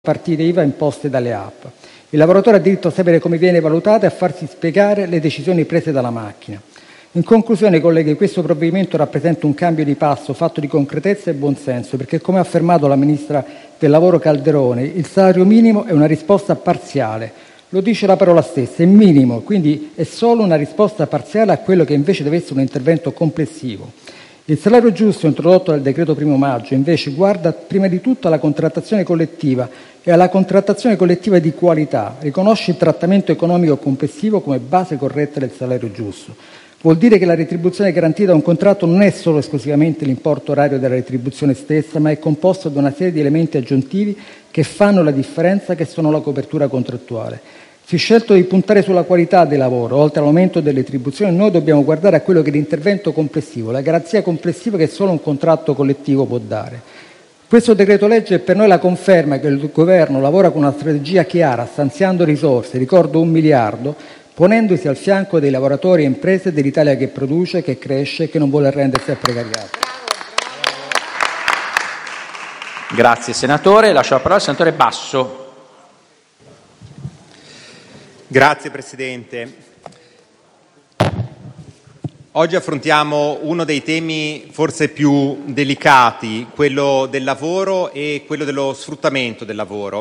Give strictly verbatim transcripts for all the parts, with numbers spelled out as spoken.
partite I V A imposte dalle app. Il lavoratore ha diritto a sapere come viene valutato e a farsi spiegare le decisioni prese dalla macchina. In conclusione, colleghi, questo provvedimento rappresenta un cambio di passo fatto di concretezza e buonsenso, perché, come ha affermato la Ministra del Lavoro Calderone, il salario minimo è una risposta parziale. Lo dice la parola stessa, è minimo, quindi è solo una risposta parziale a quello che invece deve essere un intervento complessivo. Il salario giusto introdotto dal decreto primo maggio invece guarda prima di tutto alla contrattazione collettiva e alla contrattazione collettiva di qualità, riconosce il trattamento economico complessivo come base corretta del salario giusto. Vuol dire che la retribuzione garantita da un contratto non è solo esclusivamente l'importo orario della retribuzione stessa, ma è composto da una serie di elementi aggiuntivi che fanno la differenza, che sono la copertura contrattuale. Si è scelto di puntare sulla qualità del lavoro, oltre all'aumento delle retribuzioni. Noi dobbiamo guardare a quello che è l'intervento complessivo, la garanzia complessiva che solo un contratto collettivo può dare. Questo decreto legge è per noi la conferma che il governo lavora con una strategia chiara, stanziando risorse, ricordo un miliardo, ponendosi al fianco dei lavoratori e imprese dell'Italia che produce, che cresce e che non vuole arrendersi al precariato. Grazie senatore. Lascio la parola al senatore Basso. Grazie Presidente. Oggi affrontiamo uno dei temi forse più delicati, quello del lavoro e quello dello sfruttamento del lavoro.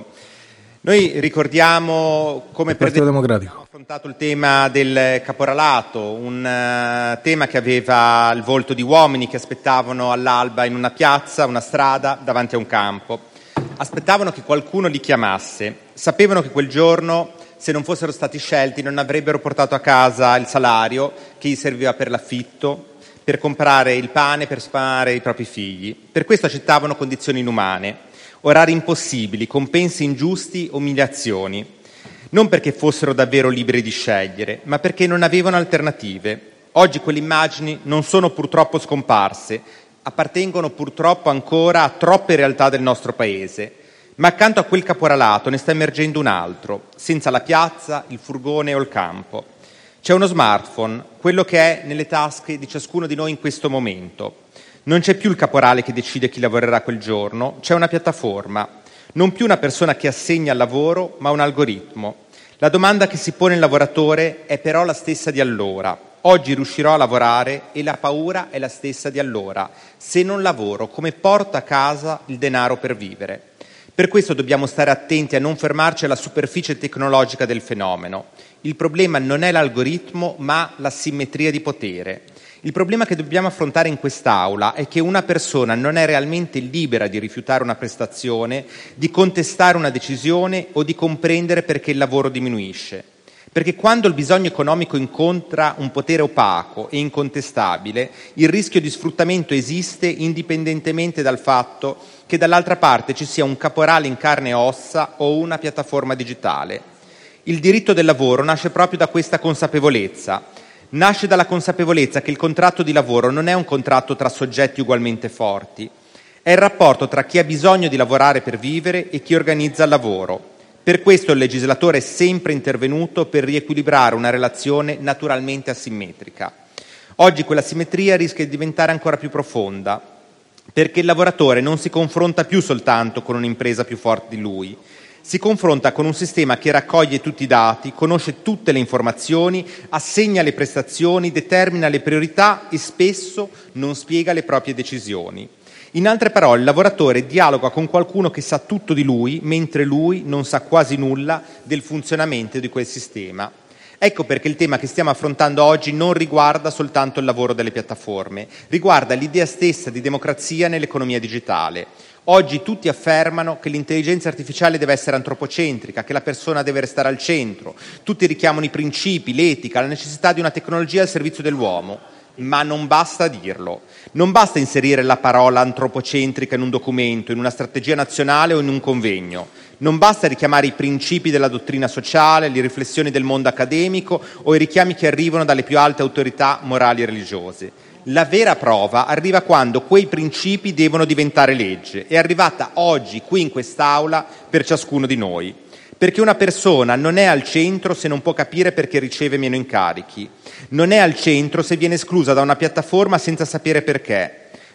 Noi ricordiamo come per abbiamo affrontato il tema del caporalato, un uh, tema che aveva il volto di uomini che aspettavano all'alba in una piazza, una strada, davanti a un campo. Aspettavano che qualcuno li chiamasse. Sapevano che quel giorno, se non fossero stati scelti, non avrebbero portato a casa il salario che gli serviva per l'affitto, per comprare il pane, per sfamare i propri figli. Per questo accettavano condizioni inumane, orari impossibili, compensi ingiusti, umiliazioni. Non perché fossero davvero liberi di scegliere, ma perché non avevano alternative. Oggi quelle immagini non sono purtroppo scomparse, appartengono purtroppo ancora a troppe realtà del nostro Paese. Ma accanto a quel caporalato ne sta emergendo un altro, senza la piazza, il furgone o il campo. C'è uno smartphone, quello che è nelle tasche di ciascuno di noi in questo momento. Non c'è più il caporale che decide chi lavorerà quel giorno, c'è una piattaforma. Non più una persona che assegna il lavoro, ma un algoritmo. La domanda che si pone il lavoratore è però la stessa di allora. Oggi riuscirò a lavorare? E la paura è la stessa di allora. Se non lavoro, come porto a casa il denaro per vivere? Per questo dobbiamo stare attenti a non fermarci alla superficie tecnologica del fenomeno. Il problema non è l'algoritmo, ma l'asimmetria di potere. Il problema che dobbiamo affrontare in quest'Aula è che una persona non è realmente libera di rifiutare una prestazione, di contestare una decisione o di comprendere perché il lavoro diminuisce. Perché quando il bisogno economico incontra un potere opaco e incontestabile, il rischio di sfruttamento esiste indipendentemente dal fatto che dall'altra parte ci sia un caporale in carne e ossa o una piattaforma digitale. Il diritto del lavoro nasce proprio da questa consapevolezza. Nasce dalla consapevolezza che il contratto di lavoro non è un contratto tra soggetti ugualmente forti, è il rapporto tra chi ha bisogno di lavorare per vivere e chi organizza il lavoro. Per questo il legislatore è sempre intervenuto per riequilibrare una relazione naturalmente asimmetrica. Oggi quella simmetria rischia di diventare ancora più profonda, perché il lavoratore non si confronta più soltanto con un'impresa più forte di lui, si confronta con un sistema che raccoglie tutti i dati, conosce tutte le informazioni, assegna le prestazioni, determina le priorità e spesso non spiega le proprie decisioni. In altre parole, il lavoratore dialoga con qualcuno che sa tutto di lui, mentre lui non sa quasi nulla del funzionamento di quel sistema. Ecco perché il tema che stiamo affrontando oggi non riguarda soltanto il lavoro delle piattaforme, riguarda l'idea stessa di democrazia nell'economia digitale. Oggi tutti affermano che l'intelligenza artificiale deve essere antropocentrica, che la persona deve restare al centro. Tutti richiamano i principi, l'etica, la necessità di una tecnologia al servizio dell'uomo. Ma non basta dirlo. Non basta inserire la parola antropocentrica in un documento, in una strategia nazionale o in un convegno. Non basta richiamare i principi della dottrina sociale, le riflessioni del mondo accademico o i richiami che arrivano dalle più alte autorità morali e religiose. La vera prova arriva quando quei principi devono diventare legge. È arrivata oggi, qui in quest'Aula, per ciascuno di noi. Perché una persona non è al centro se non può capire perché riceve meno incarichi. Non è al centro se viene esclusa da una piattaforma senza sapere perché.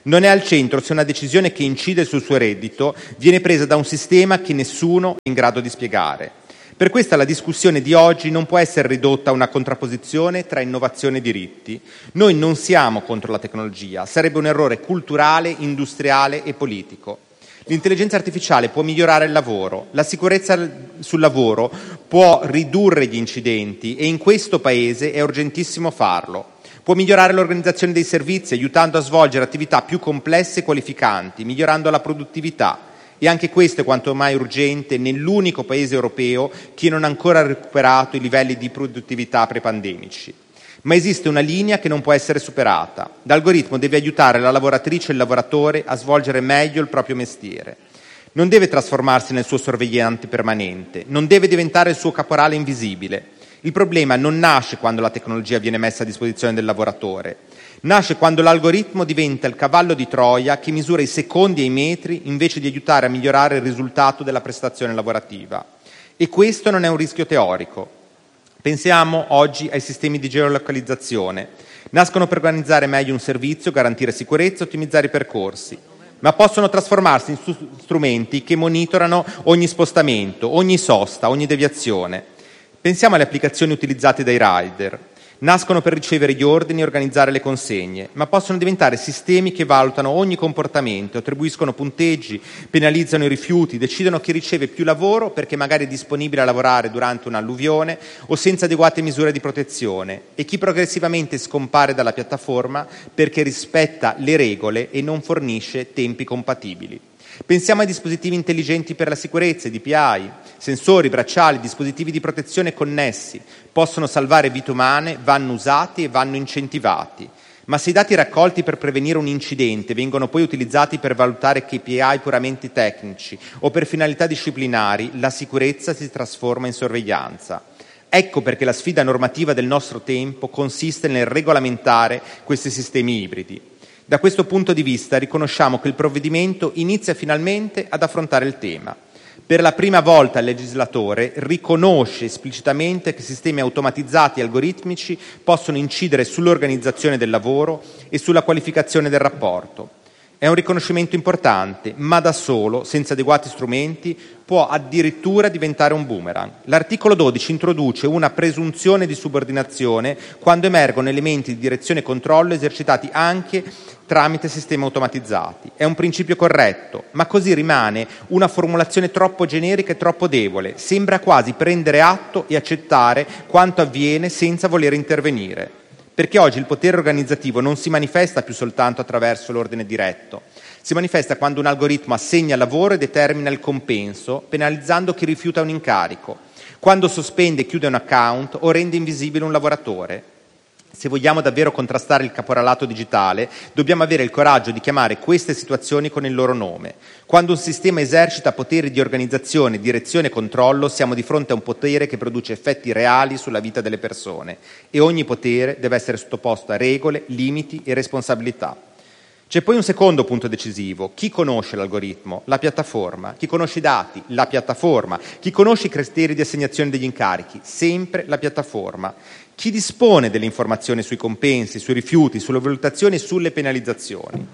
Non è al centro se una decisione che incide sul suo reddito viene presa da un sistema che nessuno è in grado di spiegare. Per questo la discussione di oggi non può essere ridotta a una contrapposizione tra innovazione e diritti. Noi non siamo contro la tecnologia, sarebbe un errore culturale, industriale e politico. L'intelligenza artificiale può migliorare il lavoro, la sicurezza sul lavoro può ridurre gli incidenti e in questo Paese è urgentissimo farlo. Può migliorare l'organizzazione dei servizi, aiutando a svolgere attività più complesse e qualificanti, migliorando la produttività. E anche questo è quanto mai urgente nell'unico Paese europeo che non ha ancora recuperato i livelli di produttività prepandemici. Ma esiste una linea che non può essere superata. L'algoritmo deve aiutare la lavoratrice e il lavoratore a svolgere meglio il proprio mestiere. Non deve trasformarsi nel suo sorvegliante permanente, non deve diventare il suo caporale invisibile. Il problema non nasce quando la tecnologia viene messa a disposizione del lavoratore. Nasce quando l'algoritmo diventa il cavallo di Troia che misura i secondi e i metri invece di aiutare a migliorare il risultato della prestazione lavorativa. E questo non è un rischio teorico. Pensiamo oggi ai sistemi di geolocalizzazione. Nascono per organizzare meglio un servizio, garantire sicurezza e ottimizzare i percorsi, ma possono trasformarsi in strumenti che monitorano ogni spostamento, ogni sosta, ogni deviazione. Pensiamo alle applicazioni utilizzate dai rider. Nascono per ricevere gli ordini e organizzare le consegne, ma possono diventare sistemi che valutano ogni comportamento, attribuiscono punteggi, penalizzano i rifiuti, decidono chi riceve più lavoro perché magari è disponibile a lavorare durante un'alluvione o senza adeguate misure di protezione e chi progressivamente scompare dalla piattaforma perché rispetta le regole e non fornisce tempi compatibili. Pensiamo ai dispositivi intelligenti per la sicurezza, i D P I, sensori, bracciali, dispositivi di protezione connessi, possono salvare vite umane, vanno usati e vanno incentivati. Ma se i dati raccolti per prevenire un incidente vengono poi utilizzati per valutare K P I puramente tecnici o per finalità disciplinari, la sicurezza si trasforma in sorveglianza. Ecco perché la sfida normativa del nostro tempo consiste nel regolamentare questi sistemi ibridi. Da questo punto di vista riconosciamo che il provvedimento inizia finalmente ad affrontare il tema. Per la prima volta il legislatore riconosce esplicitamente che sistemi automatizzati e algoritmici possono incidere sull'organizzazione del lavoro e sulla qualificazione del rapporto. È un riconoscimento importante, ma da solo, senza adeguati strumenti, può addirittura diventare un boomerang. L'articolo dodici introduce una presunzione di subordinazione quando emergono elementi di direzione e controllo esercitati anche tramite sistemi automatizzati. È un principio corretto, ma così rimane una formulazione troppo generica e troppo debole. Sembra quasi prendere atto e accettare quanto avviene senza voler intervenire. Perché oggi il potere organizzativo non si manifesta più soltanto attraverso l'ordine diretto, si manifesta quando un algoritmo assegna lavoro e determina il compenso, penalizzando chi rifiuta un incarico, quando sospende e chiude un account o rende invisibile un lavoratore. Se vogliamo davvero contrastare il caporalato digitale, dobbiamo avere il coraggio di chiamare queste situazioni con il loro nome. Quando un sistema esercita poteri di organizzazione, direzione e controllo, siamo di fronte a un potere che produce effetti reali sulla vita delle persone e ogni potere deve essere sottoposto a regole, limiti e responsabilità. C'è poi un secondo punto decisivo. Chi conosce l'algoritmo? La piattaforma. Chi conosce i dati? La piattaforma. Chi conosce i criteri di assegnazione degli incarichi? Sempre la piattaforma. Chi dispone delle informazioni sui compensi, sui rifiuti, sulle valutazioni e sulle penalizzazioni?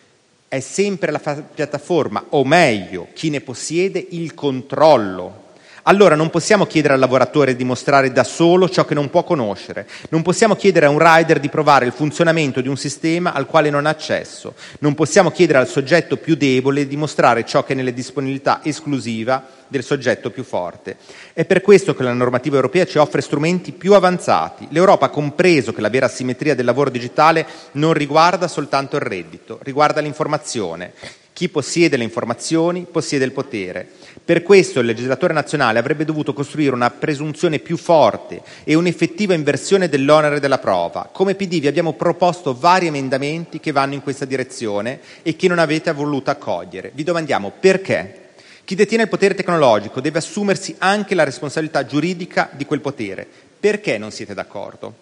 È sempre la fa- piattaforma, o meglio, chi ne possiede il controllo. Allora non possiamo chiedere al lavoratore di mostrare da solo ciò che non può conoscere. Non possiamo chiedere a un rider di provare il funzionamento di un sistema al quale non ha accesso. Non possiamo chiedere al soggetto più debole di mostrare ciò che è nelle disponibilità esclusiva del soggetto più forte. È per questo che la normativa europea ci offre strumenti più avanzati. L'Europa ha compreso che la vera asimmetria del lavoro digitale non riguarda soltanto il reddito, riguarda l'informazione. Chi possiede le informazioni possiede il potere. Per questo il legislatore nazionale avrebbe dovuto costruire una presunzione più forte e un'effettiva inversione dell'onere della prova. Come P D vi abbiamo proposto vari emendamenti che vanno in questa direzione e che non avete voluto accogliere. Vi domandiamo perché. Chi detiene il potere tecnologico deve assumersi anche la responsabilità giuridica di quel potere. Perché non siete d'accordo?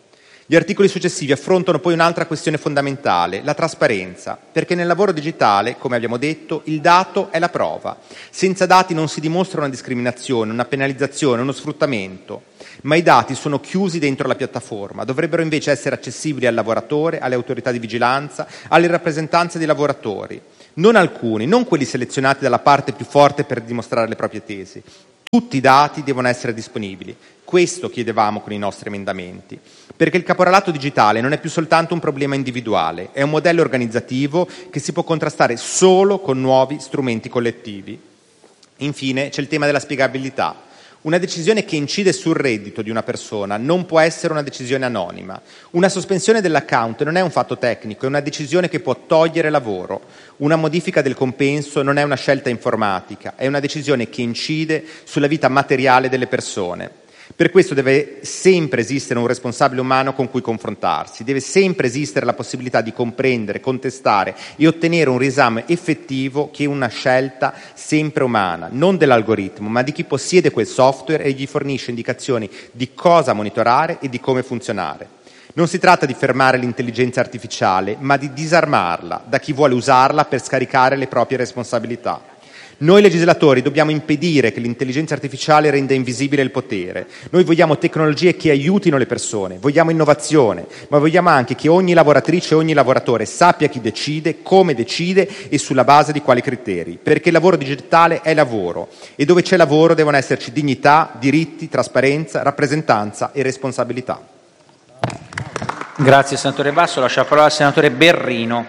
Gli articoli successivi affrontano poi un'altra questione fondamentale, la trasparenza, perché nel lavoro digitale, come abbiamo detto, il dato è la prova. Senza dati non si dimostra una discriminazione, una penalizzazione, uno sfruttamento, ma i dati sono chiusi dentro la piattaforma, dovrebbero invece essere accessibili al lavoratore, alle autorità di vigilanza, alle rappresentanze dei lavoratori. Non alcuni, non quelli selezionati dalla parte più forte per dimostrare le proprie tesi. Tutti i dati devono essere disponibili. Questo chiedevamo con i nostri emendamenti, perché il caporalato digitale non è più soltanto un problema individuale, è un modello organizzativo che si può contrastare solo con nuovi strumenti collettivi. Infine c'è il tema della spiegabilità. Una decisione che incide sul reddito di una persona non può essere una decisione anonima. Una sospensione dell'account non è un fatto tecnico, è una decisione che può togliere lavoro. Una modifica del compenso non è una scelta informatica, è una decisione che incide sulla vita materiale delle persone. Per questo deve sempre esistere un responsabile umano con cui confrontarsi, deve sempre esistere la possibilità di comprendere, contestare e ottenere un riesame effettivo che è una scelta sempre umana, non dell'algoritmo, ma di chi possiede quel software e gli fornisce indicazioni di cosa monitorare e di come funzionare. Non si tratta di fermare l'intelligenza artificiale, ma di disarmarla da chi vuole usarla per scaricare le proprie responsabilità. Noi legislatori dobbiamo impedire che l'intelligenza artificiale renda invisibile il potere. Noi vogliamo tecnologie che aiutino le persone, vogliamo innovazione, ma vogliamo anche che ogni lavoratrice e ogni lavoratore sappia chi decide, come decide e sulla base di quali criteri. Perché il lavoro digitale è lavoro e dove c'è lavoro devono esserci dignità, diritti, trasparenza, rappresentanza e responsabilità. Grazie senatore Basso. Lascio la parola al senatore Berrino.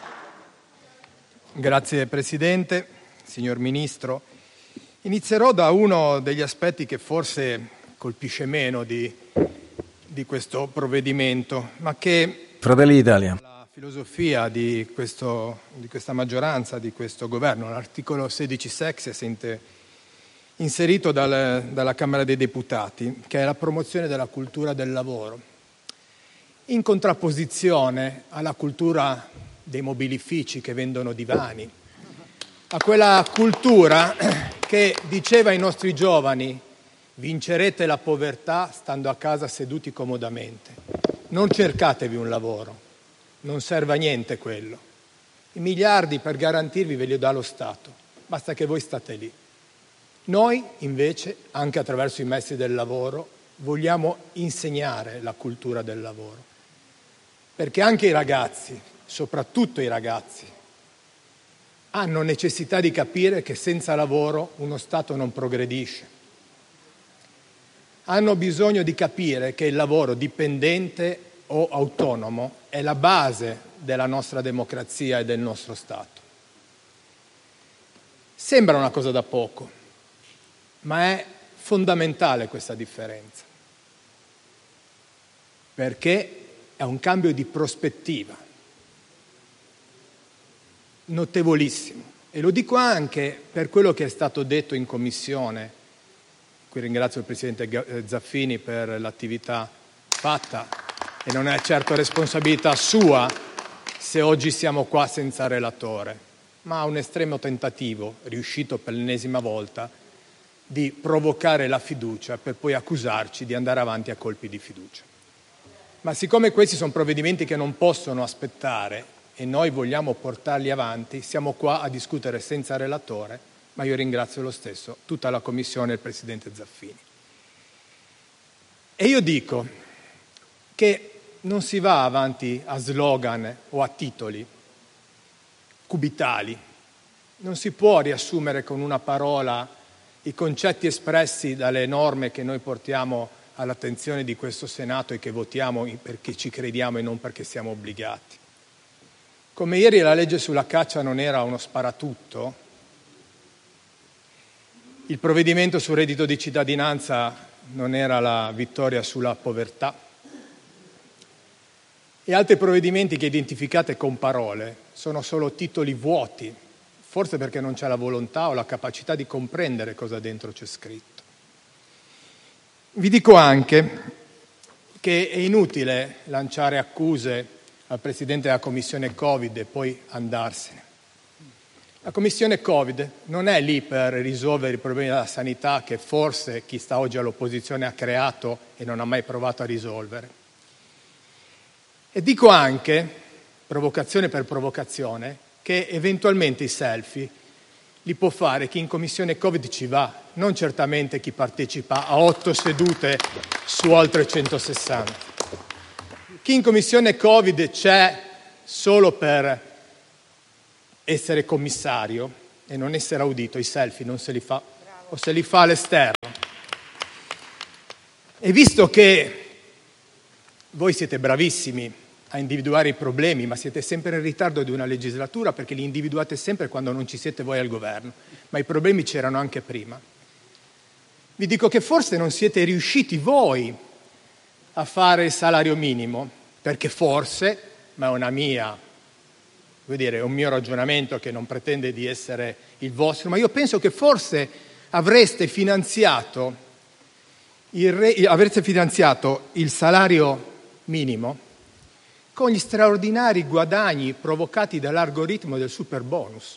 Grazie Presidente. Signor Ministro, inizierò da uno degli aspetti che forse colpisce meno di, di questo provvedimento, ma che Fratelli d'Italia. La filosofia di, questo, di questa maggioranza, di questo governo, l'articolo sedici sex è sente inserito dal, dalla Camera dei Deputati, che è la promozione della cultura del lavoro, in contrapposizione alla cultura dei mobilifici che vendono divani, a quella cultura che diceva ai nostri giovani: vincerete la povertà stando a casa seduti comodamente, non cercatevi un lavoro, non serve a niente quello, i miliardi per garantirvi ve li dà lo Stato, basta che voi state lì. Noi invece, anche attraverso i mezzi del lavoro, vogliamo insegnare la cultura del lavoro, perché anche i ragazzi, soprattutto i ragazzi, hanno necessità di capire che senza lavoro uno Stato non progredisce. Hanno bisogno di capire che il lavoro dipendente o autonomo è la base della nostra democrazia e del nostro Stato. Sembra una cosa da poco, ma è fondamentale questa differenza, perché è un cambio di prospettiva notevolissimo, e lo dico anche per quello che è stato detto in Commissione. Qui ringrazio il Presidente Zaffini per l'attività fatta, e non è certo responsabilità sua se oggi siamo qua senza relatore, ma un estremo tentativo, riuscito per l'ennesima volta, di provocare la fiducia per poi accusarci di andare avanti a colpi di fiducia. Ma siccome questi sono provvedimenti che non possono aspettare e noi vogliamo portarli avanti, siamo qua a discutere senza relatore, ma io ringrazio lo stesso tutta la Commissione e il Presidente Zaffini. E io dico che non si va avanti a slogan o a titoli cubitali, non si può riassumere con una parola i concetti espressi dalle norme che noi portiamo all'attenzione di questo Senato e che votiamo perché ci crediamo e non perché siamo obbligati. Come ieri la legge sulla caccia non era uno sparatutto, il provvedimento sul reddito di cittadinanza non era la vittoria sulla povertà, e altri provvedimenti che identificate con parole sono solo titoli vuoti, forse perché non c'è la volontà o la capacità di comprendere cosa dentro c'è scritto. Vi dico anche che è inutile lanciare accuse al Presidente della Commissione Covid e poi andarsene. La Commissione Covid non è lì per risolvere i problemi della sanità che forse chi sta oggi all'opposizione ha creato e non ha mai provato a risolvere. E dico anche, provocazione per provocazione, che eventualmente i selfie li può fare chi in commissione Covid ci va, non certamente chi partecipa a otto sedute su oltre centosessanta. Chi in commissione Covid c'è solo per essere commissario e non essere audito, i selfie non se li fa, o se li fa all'esterno. E visto che voi siete bravissimi a individuare i problemi, ma siete sempre in ritardo di una legislatura perché li individuate sempre quando non ci siete voi al governo, ma i problemi c'erano anche prima. Vi dico che forse non siete riusciti voi a fare il salario minimo, perché forse, ma è una mia, vuol dire, è un mio ragionamento che non pretende di essere il vostro, ma io penso che forse avreste finanziato il, re, avreste finanziato il salario minimo con gli straordinari guadagni provocati dall'algoritmo del super bonus.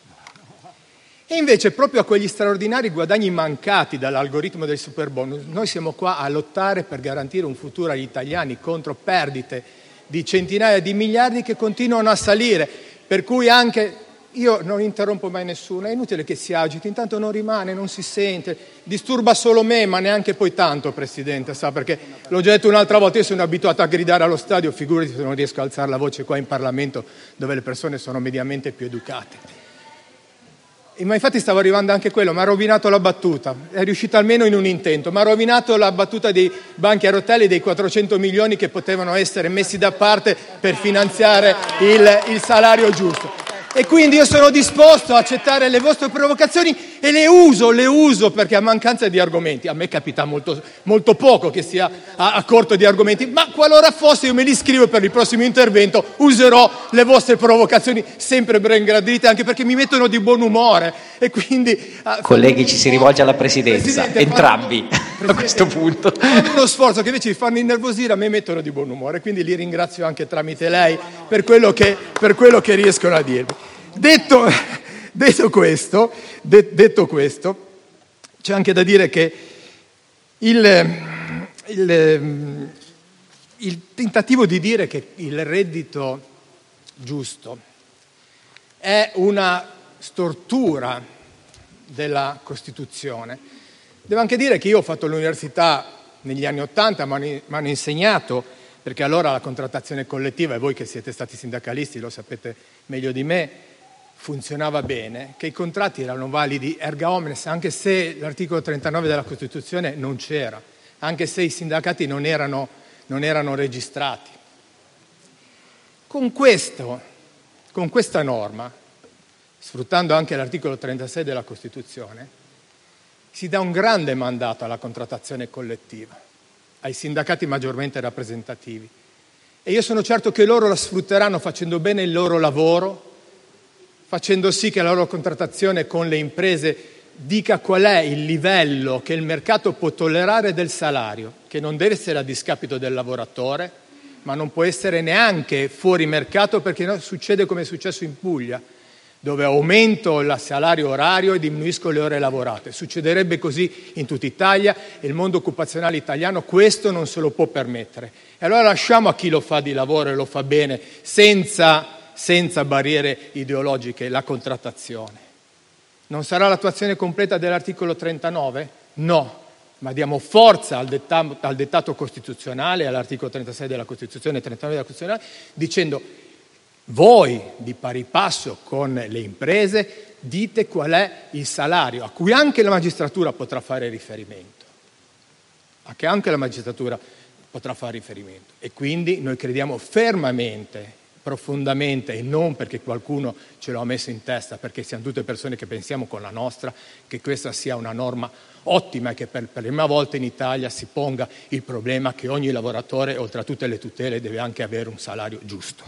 E invece proprio a quegli straordinari guadagni mancati dall'algoritmo del super bonus noi siamo qua a lottare per garantire un futuro agli italiani contro perdite di centinaia di miliardi che continuano a salire, per cui anche io non interrompo mai nessuno, è inutile che si agiti, intanto non rimane, non si sente, disturba solo me, ma neanche poi tanto, Presidente, sa, perché l'ho già detto un'altra volta, io sono abituato a gridare allo stadio, figurati se non riesco a alzare la voce qua in Parlamento, dove le persone sono mediamente più educate. E, ma infatti stavo arrivando anche quello, mi ha rovinato la battuta, è riuscito almeno in un intento, mi ha rovinato la battuta dei banchi a rotelle, dei quattrocento milioni che potevano essere messi da parte per finanziare il, il salario giusto. E quindi io sono disposto a accettare le vostre provocazioni e le uso, le uso perché a mancanza di argomenti, a me capita molto, molto poco che sia a, a corto di argomenti, ma qualora fosse io me li scrivo per il prossimo intervento, userò le vostre provocazioni sempre ben gradite, anche perché mi mettono di buon umore e quindi... Colleghi, ci si rivolge alla Presidenza, Presidente, entrambi fanno, a questo punto. Fanno uno sforzo che invece di farmi innervosire a me mettono di buon umore, quindi li ringrazio anche tramite lei per quello che, per quello che riescono a dirmi. Detto, detto, questo, de, detto questo, c'è anche da dire che il, il, il tentativo di dire che il reddito giusto è una stortura della Costituzione. Devo anche dire che io ho fatto l'università negli anni Ottanta, mi hanno insegnato, perché allora la contrattazione collettiva, e voi che siete stati sindacalisti lo sapete meglio di me, funzionava bene, che i contratti erano validi erga omnes, anche se l'articolo trentanove della Costituzione non c'era, anche se i sindacati non erano, non erano registrati. Con questo, con questa norma, sfruttando anche l'articolo trentasei della Costituzione, si dà un grande mandato alla contrattazione collettiva, ai sindacati maggiormente rappresentativi. E io sono certo che loro la sfrutteranno facendo bene il loro lavoro, facendo sì che la loro contrattazione con le imprese dica qual è il livello che il mercato può tollerare del salario, che non deve essere a discapito del lavoratore, ma non può essere neanche fuori mercato, perché no, succede come è successo in Puglia, dove aumento il salario orario e diminuisco le ore lavorate. Succederebbe così in tutta Italia e il mondo occupazionale italiano questo non se lo può permettere. E allora lasciamo a chi lo fa di lavoro e lo fa bene, senza... senza barriere ideologiche, la contrattazione. Non sarà l'attuazione completa dell'articolo trentanove? No, ma diamo forza al dettato, al dettato costituzionale, all'articolo trentasei della Costituzione e trentanove della Costituzione, dicendo voi di pari passo con le imprese dite qual è il salario a cui anche la magistratura potrà fare riferimento, a che anche la magistratura potrà fare riferimento. E quindi noi crediamo fermamente, profondamente, e non perché qualcuno ce l'ha messo in testa, perché siamo tutte persone che pensiamo con la nostra, che questa sia una norma ottima e che per, per la prima volta in Italia si ponga il problema che ogni lavoratore, oltre a tutte le tutele, deve anche avere un salario giusto.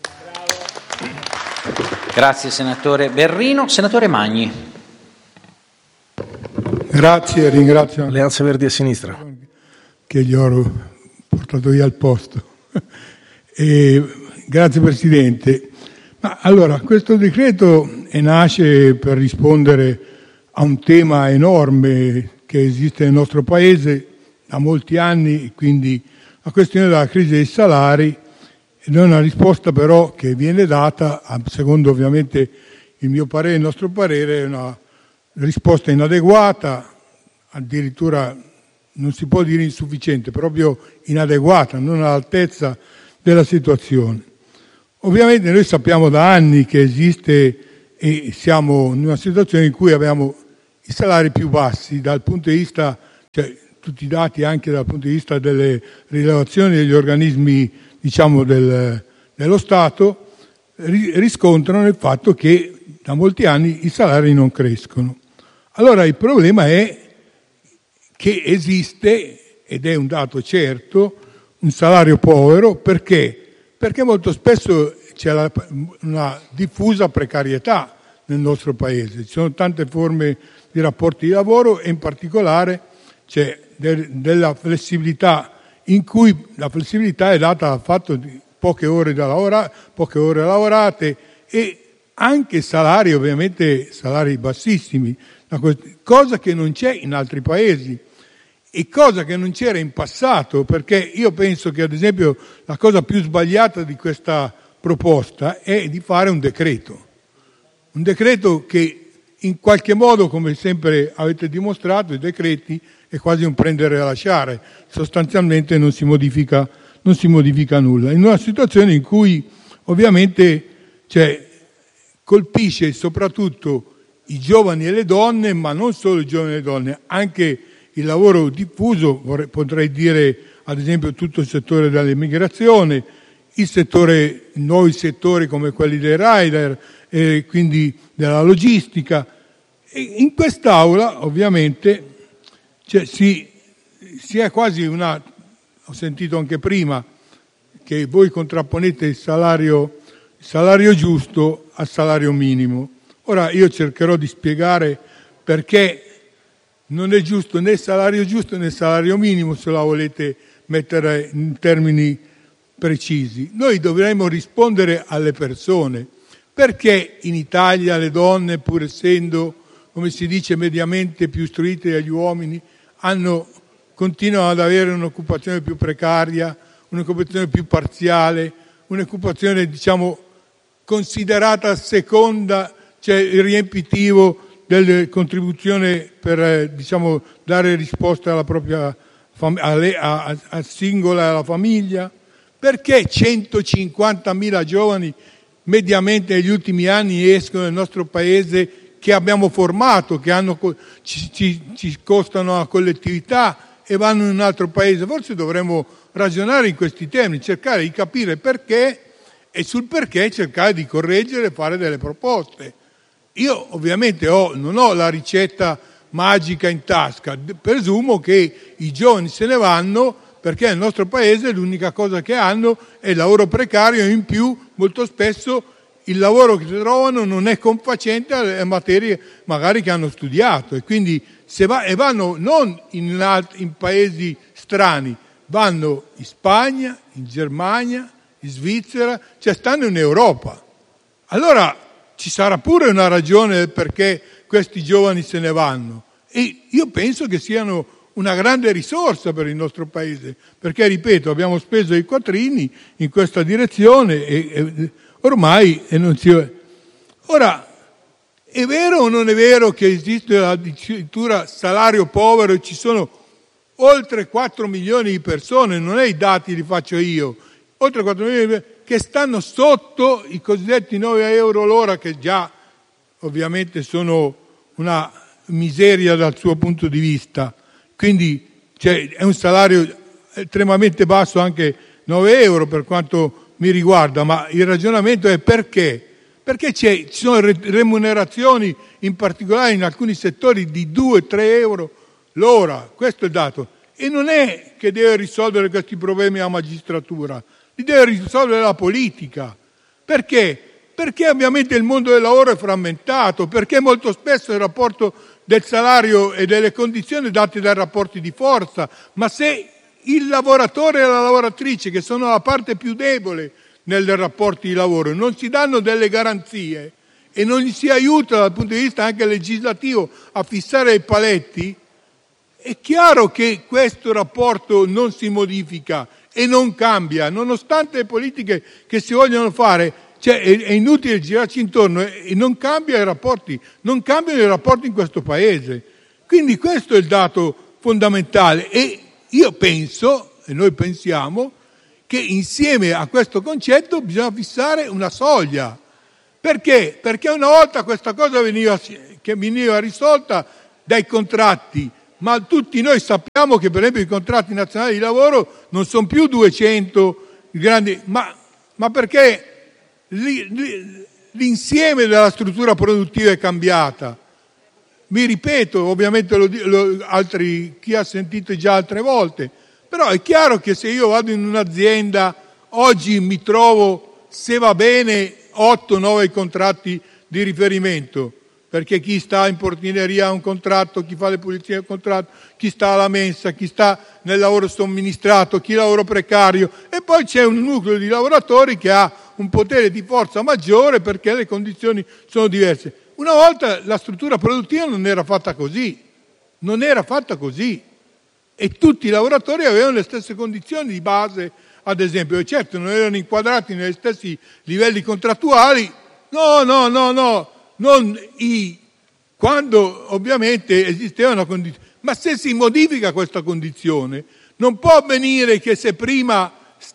Grazie senatore Berrino. Senatore Magni. Grazie, ringrazio Alleanza Verdi a Sinistra che gli ho portato via al posto. E grazie Presidente. Ma allora, questo decreto nasce per rispondere a un tema enorme che esiste nel nostro Paese da molti anni, quindi la questione della crisi dei salari ed è una risposta però che viene data, secondo ovviamente il mio parere, il nostro parere, è una risposta inadeguata, addirittura non si può dire insufficiente, proprio inadeguata, non all'altezza della situazione. Ovviamente noi sappiamo da anni che esiste e siamo in una situazione in cui abbiamo i salari più bassi dal punto di vista, cioè tutti i dati anche dal punto di vista delle rilevazioni degli organismi, diciamo, del, dello Stato, riscontrano il fatto che da molti anni i salari non crescono. Allora il problema è che esiste, ed è un dato certo, un salario povero. Perché? Perché molto spesso c'è la, una diffusa precarietà nel nostro paese, ci sono tante forme di rapporti di lavoro e in particolare c'è de, della flessibilità, in cui la flessibilità è data dal fatto di poche ore da lavorare, poche ore lavorate e anche salari, ovviamente salari bassissimi, cosa che non c'è in altri paesi e cosa che non c'era in passato, perché io penso che ad esempio la cosa più sbagliata di questa proposta è di fare un decreto, un decreto che in qualche modo, come sempre avete dimostrato, i decreti è quasi un prendere e lasciare, sostanzialmente non si modifica, non si modifica nulla, in una situazione in cui ovviamente cioè, colpisce soprattutto i giovani e le donne, ma non solo i giovani e le donne, anche il lavoro diffuso, vorrei, potrei dire ad esempio tutto il settore dell'immigrazione, il settore, nuovi settori come quelli dei rider, e quindi della logistica. E in quest'aula ovviamente cioè, si, si è quasi una, ho sentito anche prima che voi contrapponete il salario, il salario giusto al salario minimo. Ora io cercherò di spiegare perché non è giusto né il salario giusto né il salario minimo, se la volete mettere in termini precisi. Noi dovremmo rispondere alle persone. Perché in Italia le donne, pur essendo, come si dice, mediamente più istruite degli uomini, hanno, continuano ad avere un'occupazione più precaria, un'occupazione più parziale, un'occupazione, diciamo, considerata seconda, cioè il riempitivo delle contribuzioni per, eh, diciamo, dare risposta alla propria fam- alle, a, a, a singola e alla famiglia? Perché centocinquantamila giovani mediamente negli ultimi anni escono nel nostro paese che abbiamo formato, che hanno, ci, ci, ci costano la collettività e vanno in un altro paese? Forse dovremmo ragionare in questi termini, cercare di capire perché e sul perché cercare di correggere e fare delle proposte. Io ovviamente ho, non ho la ricetta magica in tasca, presumo che i giovani se ne vanno perché nel nostro paese l'unica cosa che hanno è il lavoro precario e in più molto spesso il lavoro che trovano non è confacente alle materie magari che hanno studiato e quindi se va, e vanno non in, alt- in paesi strani, vanno in Spagna, in Germania, in Svizzera, cioè stanno in Europa. Allora ci sarà pure una ragione perché questi giovani se ne vanno e io penso che siano una grande risorsa per il nostro paese, perché ripeto, abbiamo speso i quattrini in questa direzione e, e ormai e non si... Ora, è vero o non è vero che esiste addirittura salario povero e ci sono oltre quattro milioni di persone, non è i dati li faccio io, oltre quattro milioni di persone che stanno sotto i cosiddetti nove euro l'ora, che già ovviamente sono una miseria dal suo punto di vista. Quindi cioè, è un salario estremamente basso, anche nove euro per quanto mi riguarda, ma il ragionamento è perché? Perché c'è, ci sono remunerazioni, in particolare in alcuni settori, di due tre euro l'ora, questo è il dato. E non è che deve risolvere questi problemi la magistratura, li deve risolvere la politica. Perché? Perché ovviamente il mondo del lavoro è frammentato, perché molto spesso il rapporto del salario e delle condizioni date dai rapporti di forza, ma se il lavoratore e la lavoratrice, che sono la parte più debole nel rapporto di lavoro, non si danno delle garanzie e non gli si aiuta dal punto di vista anche legislativo a fissare i paletti, è chiaro che questo rapporto non si modifica e non cambia, nonostante le politiche che si vogliono fare, cioè è, è inutile girarci intorno e, e non cambia i rapporti, non cambiano i rapporti in questo paese. Quindi questo è il dato fondamentale e io penso, e noi pensiamo, che insieme a questo concetto bisogna fissare una soglia. Perché? Perché una volta questa cosa veniva, che veniva risolta dai contratti, ma tutti noi sappiamo che per esempio i contratti nazionali di lavoro non sono più duecento grandi, ma, ma perché l'insieme della struttura produttiva è cambiata. Mi ripeto, ovviamente lo, lo, altri, chi ha sentito già altre volte, però è chiaro che se io vado in un'azienda oggi mi trovo, se va bene, otto nove contratti di riferimento, perché chi sta in portineria ha un contratto, chi fa le pulizie ha un contratto, chi sta alla mensa, chi sta nel lavoro somministrato, chi lavoro precario, e poi c'è un nucleo di lavoratori che ha un potere di forza maggiore perché le condizioni sono diverse. Una volta la struttura produttiva non era fatta così, non era fatta così e tutti i lavoratori avevano le stesse condizioni di base, ad esempio, e certo non erano inquadrati negli stessi livelli contrattuali, no, no, no, no, non i, quando ovviamente esisteva una condizione, ma se si modifica questa condizione non può avvenire che se prima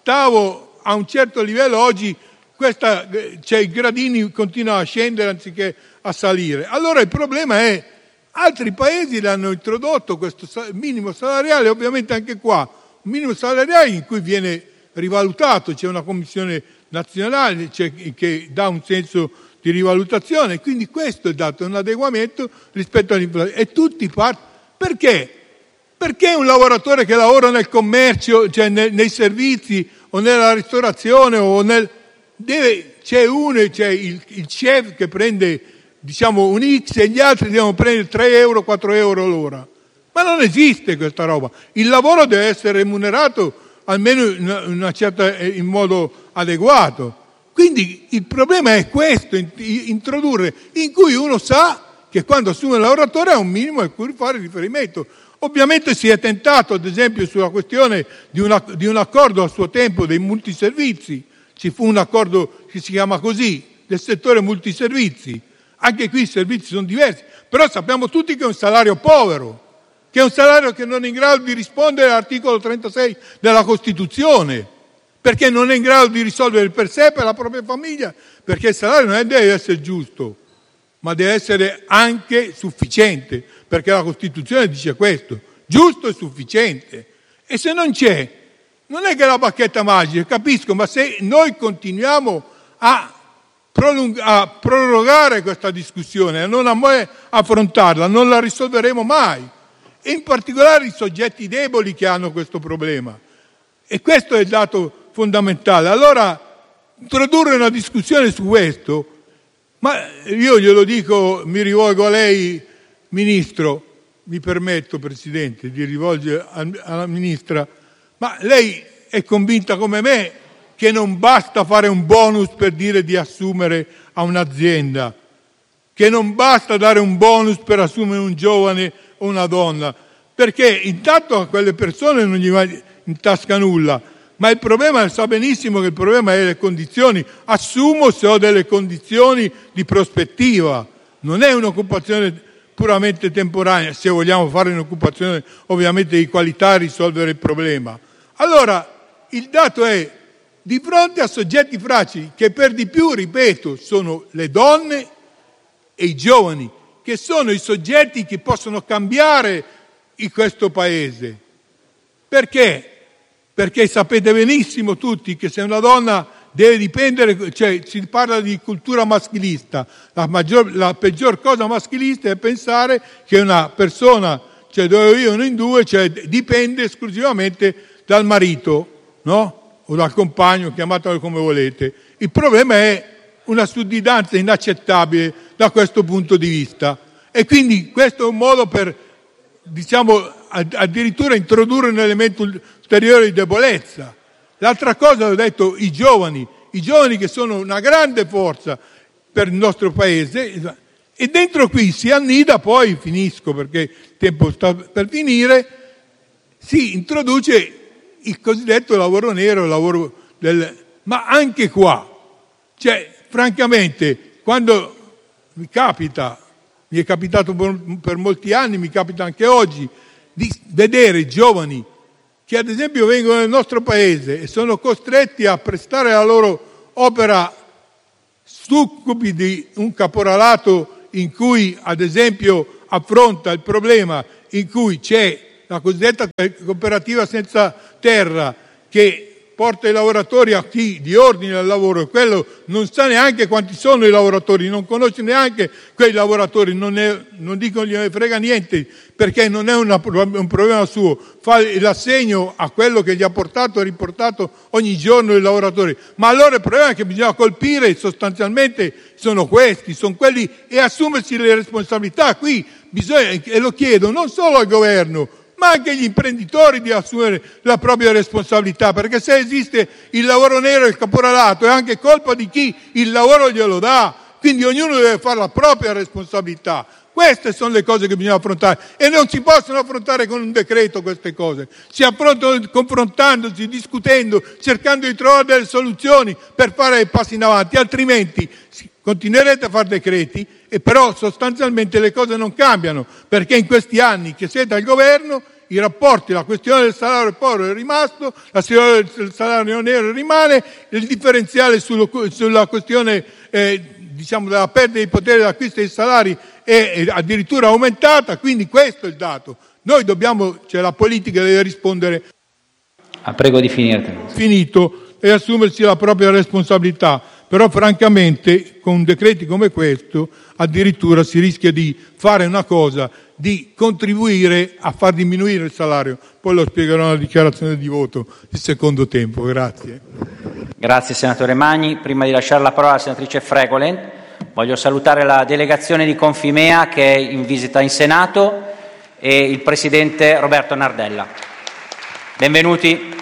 stavo a un certo livello oggi questa, cioè, i gradini continuano a scendere anziché a salire. Allora il problema è, altri paesi l'hanno introdotto questo minimo salariale, ovviamente anche qua, un minimo salariale in cui viene rivalutato, c'è una commissione nazionale c'è, che dà un senso di rivalutazione, quindi questo è dato un adeguamento rispetto all'inflazione. E tutti partono. Perché? Perché un lavoratore che lavora nel commercio, cioè nei, nei servizi o nella ristorazione o nel deve, c'è uno, c'è il, il chef che prende diciamo un X e gli altri devono prendere tre euro, quattro euro l'ora. Ma non esiste questa roba. Il lavoro deve essere remunerato almeno in, una certa, in modo adeguato. Quindi il problema è questo, introdurre, in cui uno sa che quando assume un lavoratore ha un minimo a cui fare riferimento. Ovviamente si è tentato, ad esempio, sulla questione di, una, di un accordo a suo tempo dei multiservizi. Ci fu un accordo che si chiama così, del settore multiservizi. Anche qui i servizi sono diversi, però sappiamo tutti che è un salario povero, che è un salario che non è in grado di rispondere all'articolo trentasei della Costituzione, perché non è in grado di risolvere per sé e per la propria famiglia, perché il salario non è, deve essere giusto, ma deve essere anche sufficiente, perché la Costituzione dice questo, giusto e sufficiente. E se non c'è, non è che la bacchetta magica, capisco, ma se noi continuiamo a, prolung- a prorogare questa discussione, a non affrontarla, non la risolveremo mai. E in particolare i soggetti deboli che hanno questo problema. E questo è il dato fondamentale. Allora, introdurre una discussione su questo, ma io glielo dico, mi rivolgo a lei, Ministro, mi permetto, Presidente, di rivolgere alla Ministra, ma lei è convinta come me che non basta fare un bonus per dire di assumere a un'azienda, che non basta dare un bonus per assumere un giovane o una donna, perché intanto a quelle persone non gli va in tasca nulla, ma il problema, sa benissimo che il problema è le condizioni. Assumo se ho delle condizioni di prospettiva, non è un'occupazione puramente temporanea, se vogliamo fare un'occupazione ovviamente di qualità e risolvere il problema. Allora, il dato è, di fronte a soggetti fragili, che per di più, ripeto, sono le donne e i giovani, che sono i soggetti che possono cambiare in questo paese. Perché? Perché sapete benissimo tutti che se una donna deve dipendere, cioè si parla di cultura maschilista, la, maggior, la peggior cosa maschilista è pensare che una persona, cioè dove vivono in due, cioè dipende esclusivamente dal marito, no? O dal compagno, chiamatelo come volete. Il problema è una sudditanza inaccettabile da questo punto di vista. E quindi questo è un modo per, diciamo, addirittura introdurre un elemento ulteriore di debolezza. L'altra cosa, ho detto, i giovani, i giovani che sono una grande forza per il nostro paese, e dentro qui si annida, poi finisco perché il tempo sta per finire, si introduce il cosiddetto lavoro nero, il lavoro del... Ma anche qua, cioè, francamente, quando mi capita, mi è capitato per molti anni, mi capita anche oggi, di vedere giovani che ad esempio vengono nel nostro paese e sono costretti a prestare la loro opera succubi di un caporalato in cui ad esempio affronta il problema in cui c'è la cosiddetta cooperativa senza terra che porta i lavoratori a chi di ordine al lavoro, e quello non sa neanche quanti sono i lavoratori, non conosce neanche quei lavoratori, non, è, non dico gliene frega niente perché non è una, un problema suo, fa l'assegno a quello che gli ha portato e riportato ogni giorno il lavoratore. Ma allora il problema è che bisogna colpire sostanzialmente sono questi, sono quelli, e assumersi le responsabilità. Qui bisogna, e lo chiedo non solo al governo, ma anche gli imprenditori di assumere la propria responsabilità, perché se esiste il lavoro nero e il caporalato è anche colpa di chi il lavoro glielo dà, quindi ognuno deve fare la propria responsabilità. Queste sono le cose che bisogna affrontare e non si possono affrontare con un decreto queste cose, si affrontano confrontandosi, discutendo, cercando di trovare delle soluzioni per fare i passi in avanti, altrimenti continuerete a fare decreti e però sostanzialmente le cose non cambiano, perché in questi anni che siete al governo i rapporti, la questione del salario povero è rimasto, la questione del salario nero rimane, il differenziale sullo, sulla questione eh, diciamo della perdita di potere d'acquisto dei salari è addirittura aumentata, quindi questo è il dato. Noi dobbiamo, cioè la politica deve rispondere. Ah, prego di finire. Finito, e assumersi la propria responsabilità. Però francamente con decreti come questo addirittura si rischia di fare una cosa, di contribuire a far diminuire il salario. Poi lo spiegherò nella dichiarazione di voto il secondo tempo. Grazie. Grazie senatore Magni. Prima di lasciare la parola alla senatrice Fregolent, voglio salutare la delegazione di Confimea che è in visita in Senato e il presidente Roberto Nardella. Benvenuti.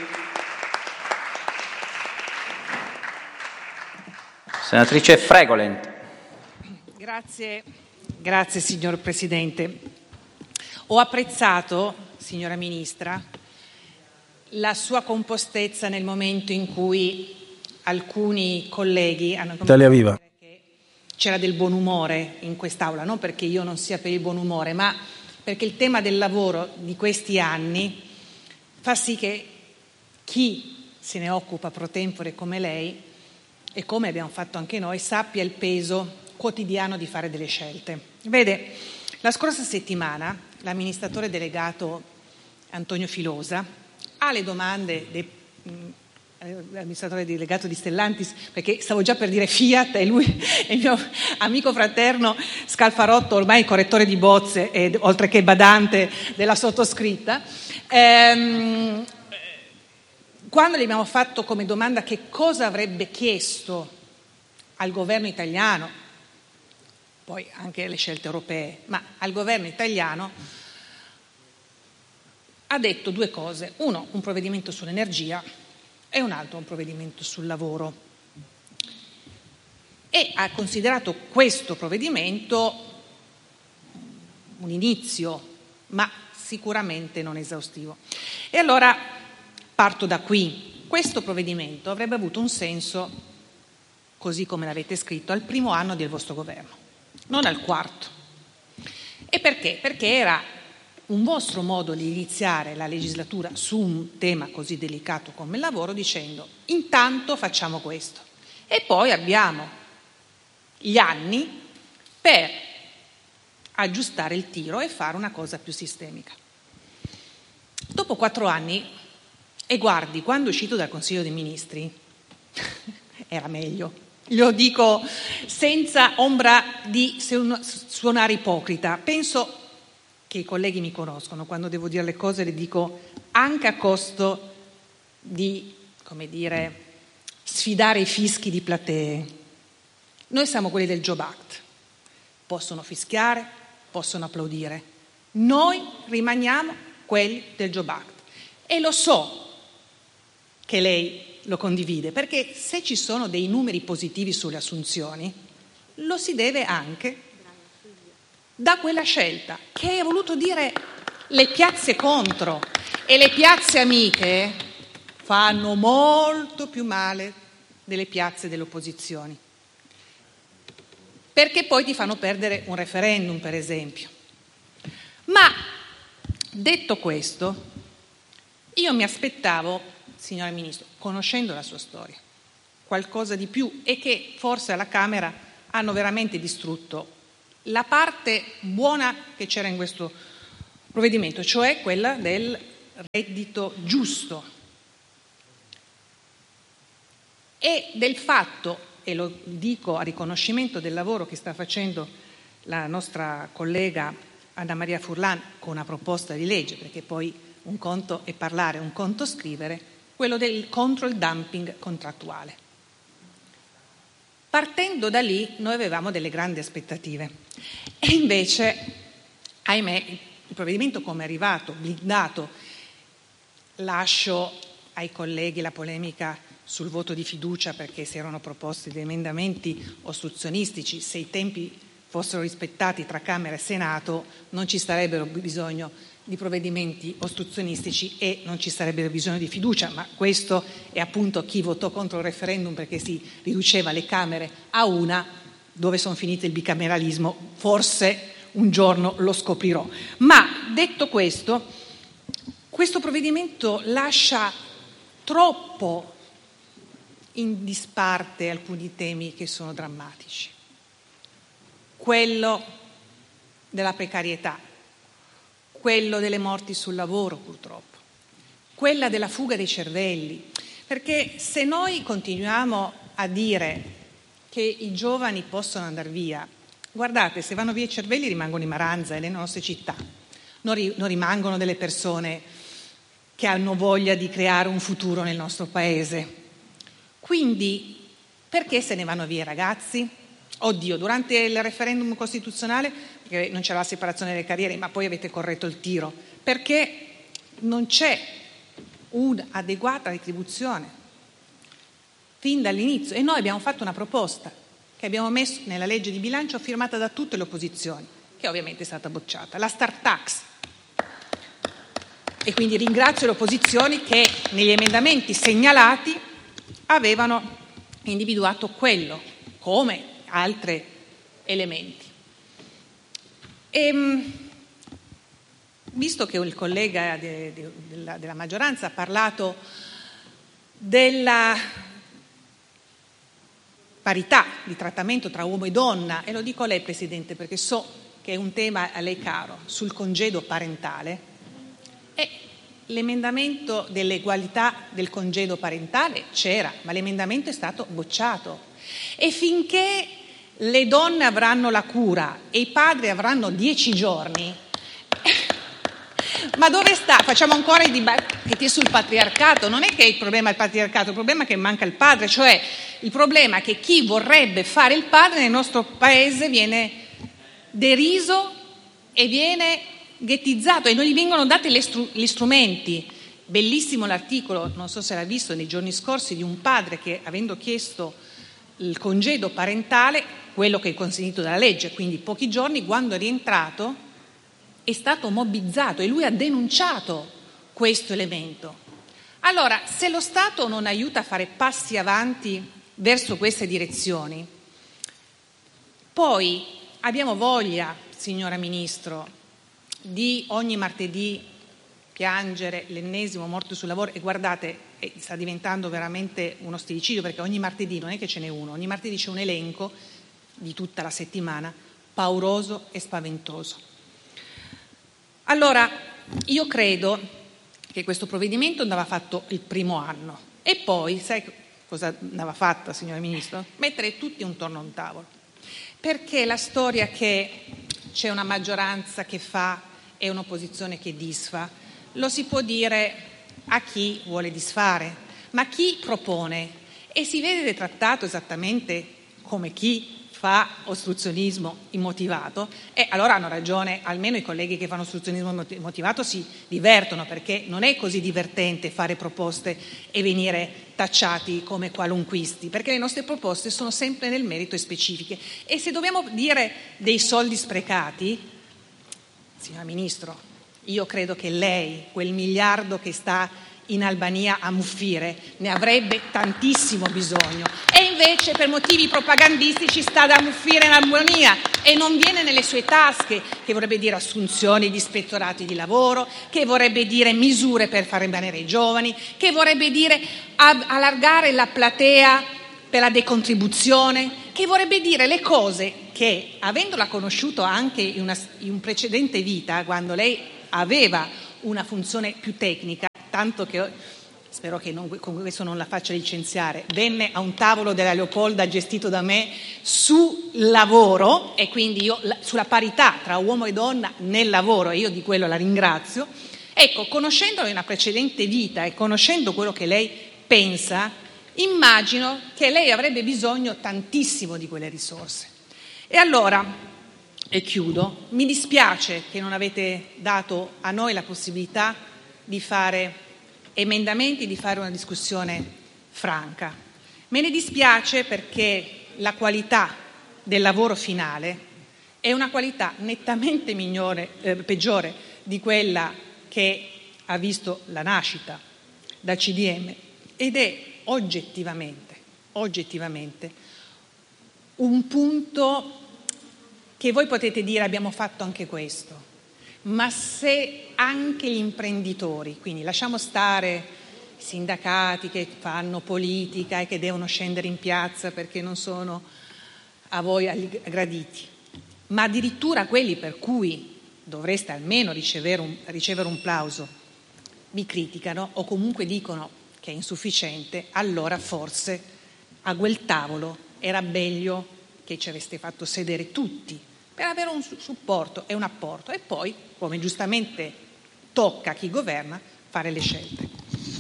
Senatrice Fregolent. Grazie, grazie signor Presidente. Ho apprezzato, signora Ministra, la sua compostezza nel momento in cui alcuni colleghi hanno Italia Viva. Che c'era del buon umore in quest'Aula, non perché io non sia per il buon umore, ma perché il tema del lavoro di questi anni fa sì che chi se ne occupa pro tempore come lei e come abbiamo fatto anche noi, sappia il peso quotidiano di fare delle scelte. Vede, la scorsa settimana l'amministratore delegato Antonio Filosa alle domande dell'amministratore delegato di Stellantis, perché stavo già per dire Fiat e lui è il mio amico fraterno Scalfarotto, ormai correttore di bozze e oltre che badante della sottoscritta, ehm, quando gli abbiamo fatto come domanda che cosa avrebbe chiesto al governo italiano, poi anche alle scelte europee, ma al governo italiano, ha detto due cose. Uno, un provvedimento sull'energia e un altro, un provvedimento sul lavoro. E ha considerato questo provvedimento un inizio, ma sicuramente non esaustivo. E allora parto da qui. Questo provvedimento avrebbe avuto un senso, così come l'avete scritto, al primo anno del vostro governo, non al quarto. E perché? Perché era un vostro modo di iniziare la legislatura su un tema così delicato come il lavoro dicendo intanto facciamo questo e poi abbiamo gli anni per aggiustare il tiro e fare una cosa più sistemica. Dopo quattro anni, e guardi, quando è uscito dal Consiglio dei Ministri era meglio, lo dico senza ombra di suonare ipocrita. Penso che i colleghi mi conoscono, quando devo dire le cose le dico anche a costo di, come dire, sfidare i fischi di platee. Noi siamo quelli del Job Act, possono fischiare, possono applaudire, noi rimaniamo quelli del Job Act e lo so che lei lo condivide, perché se ci sono dei numeri positivi sulle assunzioni lo si deve anche da quella scelta che ha voluto dire le piazze contro e le piazze amiche fanno molto più male delle piazze delle opposizioni, perché poi ti fanno perdere un referendum, per esempio. Ma detto questo, io mi aspettavo, signora Ministro, conoscendo la sua storia, qualcosa di più, e che forse alla Camera hanno veramente distrutto la parte buona che c'era in questo provvedimento, cioè quella del reddito giusto e del fatto, e lo dico a riconoscimento del lavoro che sta facendo la nostra collega Anna Maria Furlan con una proposta di legge, perché poi un conto è parlare, un conto scrivere, quello del contro il dumping contrattuale. Partendo da lì noi avevamo delle grandi aspettative e invece, ahimè, il provvedimento come è arrivato, blindato, lascio ai colleghi la polemica sul voto di fiducia, perché si erano proposti dei emendamenti ostruzionistici. Se i tempi fossero rispettati tra Camera e Senato non ci sarebbero bisogno di provvedimenti ostruzionistici e non ci sarebbe bisogno di fiducia, ma questo è appunto chi votò contro il referendum, perché si riduceva le Camere a una, dove sono finite il bicameralismo, forse un giorno lo scoprirò. Ma detto questo, questo provvedimento lascia troppo in disparte alcuni temi che sono drammatici. Quello della precarietà, quello delle morti sul lavoro purtroppo, quella della fuga dei cervelli, perché se noi continuiamo a dire che i giovani possono andare via, guardate, se vanno via i cervelli rimangono i Maranza e le nostre città, non, ri- non rimangono delle persone che hanno voglia di creare un futuro nel nostro paese. Quindi perché se ne vanno via i ragazzi? Oddio, durante il referendum costituzionale, perché non c'era la separazione delle carriere, ma poi avete corretto il tiro, perché non c'è un'adeguata retribuzione fin dall'inizio. E noi abbiamo fatto una proposta che abbiamo messo nella legge di bilancio, firmata da tutte le opposizioni, che ovviamente è stata bocciata, la Start Tax. E quindi ringrazio le opposizioni che negli emendamenti segnalati avevano individuato quello come altri elementi. E, visto che il collega de, de, della, della maggioranza ha parlato della parità di trattamento tra uomo e donna, e lo dico a lei, Presidente, perché so che è un tema a lei caro, sul congedo parentale, e l'emendamento dell'egualità del congedo parentale c'era, ma l'emendamento è stato bocciato. E finché le donne avranno la cura e i padri avranno dieci giorni, ma dove sta? Facciamo ancora i dibattiti sul patriarcato. Non è che il problema è il patriarcato, il problema è che manca il padre, cioè il problema è che chi vorrebbe fare il padre nel nostro paese viene deriso e viene ghettizzato e non gli vengono dati gli strumenti. Bellissimo l'articolo, non so se l'ha visto, nei giorni scorsi, di un padre che, avendo chiesto il congedo parentale, quello che è consentito dalla legge, quindi pochi giorni, quando è rientrato è stato mobbizzato e lui ha denunciato questo elemento. Allora, se lo Stato non aiuta a fare passi avanti verso queste direzioni, poi abbiamo voglia, signora Ministro, di ogni martedì piangere l'ennesimo morto sul lavoro. E guardate, sta diventando veramente uno stillicidio, perché ogni martedì non è che ce n'è uno, ogni martedì c'è un elenco di tutta la settimana pauroso e spaventoso. Allora, io credo che questo provvedimento andava fatto il primo anno e poi, sai cosa andava fatta, signora Ministro? Mettere tutti intorno a un tavolo, perché la storia che c'è una maggioranza che fa e un'opposizione che disfa lo si può dire a chi vuole disfare, ma chi propone e si vede trattato esattamente come chi fa ostruzionismo immotivato, e allora hanno ragione, almeno i colleghi che fanno ostruzionismo immotivato si divertono, perché non è così divertente fare proposte e venire tacciati come qualunquisti, perché le nostre proposte sono sempre nel merito e specifiche. E se dobbiamo dire dei soldi sprecati, signora Ministro, io credo che lei, quel miliardo che sta in Albania a muffire, ne avrebbe tantissimo bisogno, e invece per motivi propagandistici sta da muffire in Albania e non viene nelle sue tasche, che vorrebbe dire assunzioni di ispettorati di lavoro, che vorrebbe dire misure per far rimanere i giovani, che vorrebbe dire allargare la platea per la decontribuzione, che vorrebbe dire le cose che, avendola conosciuto anche in, una, in un precedente vita, quando lei aveva una funzione più tecnica, tanto che, spero che non, con questo non la faccia licenziare, venne a un tavolo della Leopolda gestito da me sul lavoro, e quindi io sulla parità tra uomo e donna nel lavoro, e io di quello la ringrazio. Ecco, conoscendolo in una precedente vita e conoscendo quello che lei pensa, immagino che lei avrebbe bisogno tantissimo di quelle risorse. E allora, e chiudo, mi dispiace che non avete dato a noi la possibilità di fare emendamenti, di fare una discussione franca. Me ne dispiace perché la qualità del lavoro finale è una qualità nettamente migliore, eh, peggiore di quella che ha visto la nascita dal C D M, ed è oggettivamente, oggettivamente un punto che voi potete dire abbiamo fatto anche questo, ma se anche gli imprenditori, quindi lasciamo stare i sindacati che fanno politica e che devono scendere in piazza perché non sono a voi graditi, ma addirittura quelli per cui dovreste almeno ricevere un, ricevere un plauso, vi criticano o comunque dicono che è insufficiente, allora forse a quel tavolo era meglio che ci aveste fatto sedere tutti per avere un supporto e un apporto, e poi, come giustamente tocca a chi governa, fare le scelte.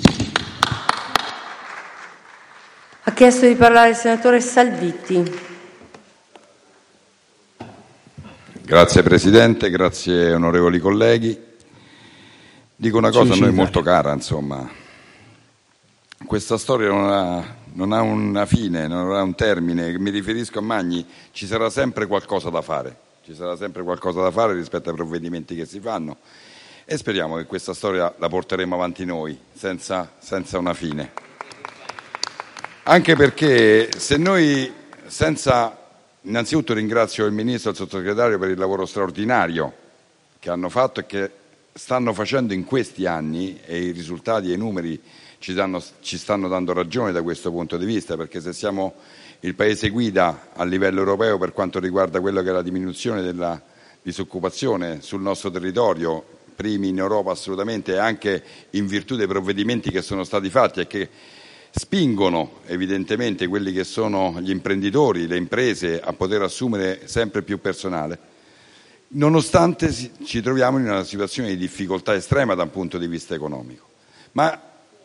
Ha chiesto di parlare il senatore Salvitti. Grazie Presidente, grazie onorevoli colleghi. Dico una cosa a noi molto cara, insomma. Questa storia non ha, non ha una fine, non ha un termine. Mi riferisco a Magni, ci sarà sempre qualcosa da fare. Ci sarà sempre qualcosa da fare rispetto ai provvedimenti che si fanno, e speriamo che questa storia la porteremo avanti noi, senza, senza una fine. Anche perché se noi, senza... Innanzitutto ringrazio il Ministro e il Sottosegretario per il lavoro straordinario che hanno fatto e che stanno facendo in questi anni, e i risultati e i numeri ci, danno, ci stanno dando ragione da questo punto di vista, perché se siamo il paese guida a livello europeo per quanto riguarda quello che è la diminuzione della disoccupazione sul nostro territorio, primi in Europa assolutamente, e anche in virtù dei provvedimenti che sono stati fatti e che spingono evidentemente quelli che sono gli imprenditori, le imprese a poter assumere sempre più personale, nonostante ci troviamo in una situazione di difficoltà estrema da un punto di vista economico. Ma